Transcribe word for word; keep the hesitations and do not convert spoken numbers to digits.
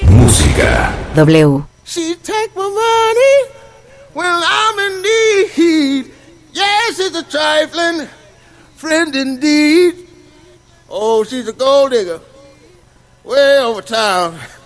Música. W. She take my money when I'm in need. Yes, it's a trifling friend indeed. Oh, she's a gold digger way over town.